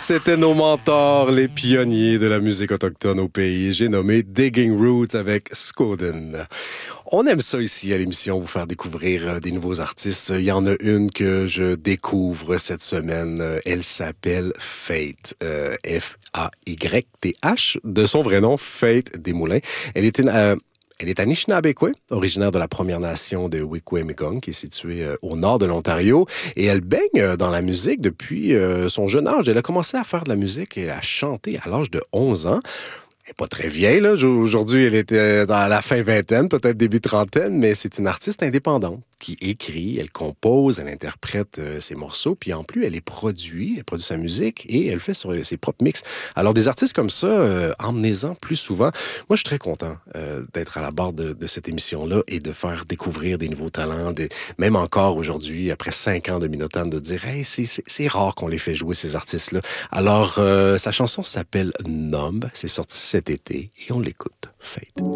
C'était nos mentors, les pionniers de la musique autochtone au pays. J'ai nommé Digging Roots avec Skoden. On aime ça ici à l'émission, vous faire découvrir des nouveaux artistes. Il y en a une que je découvre cette semaine. Elle s'appelle Faith. F-A-Y-T-H. De son vrai nom, Faith Desmoulins. Elle est Anishinaabe, originaire de la Première Nation de Wikwemikong, qui est située au nord de l'Ontario. Et elle baigne dans la musique depuis son jeune âge. Elle a commencé à faire de la musique et à chanter à l'âge de 11 ans. Elle n'est pas très vieille, là. Aujourd'hui, elle était dans la fin vingtaine, peut-être début trentaine, mais c'est une artiste indépendante qui écrit, elle compose, elle interprète ses morceaux, puis en plus, elle produit sa musique et elle fait ses propres mix. Alors, des artistes comme ça, emmenez-en plus souvent. Moi, je suis très content d'être à la barre de cette émission-là et de faire découvrir des nouveaux talents, même encore aujourd'hui, après 5 ans de Minotaine, de dire « Hey, c'est rare qu'on les fait jouer, ces artistes-là. » Alors, sa chanson s'appelle « Numb », c'est sorti cet été et on l'écoute. Faith.